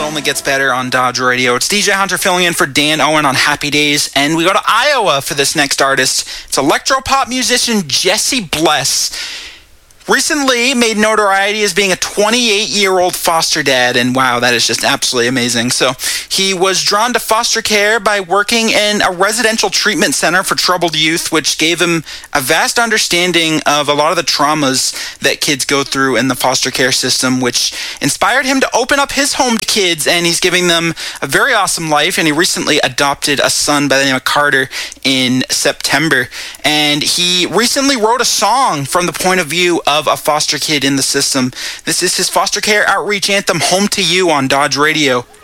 only gets better on Dodge Radio. It's DJ Hunter filling in for Dan Owen on Happy Days, and we go to Iowa for this next artist. It's electropop musician Jesse Bless. Recently made notoriety as being a 28-year-old foster dad, and wow, that is just absolutely amazing. So he was drawn to foster care by working in a residential treatment center for troubled youth, which gave him a vast understanding of a lot of the traumas that kids go through in the foster care system, which inspired him to open up his home to kids, and he's giving them a very awesome life. And he recently adopted a son by the name of Carter in September, and he recently wrote a song from the point of view of a foster kid in the system. This is his foster care outreach anthem, Home to You, on Dodge Radio.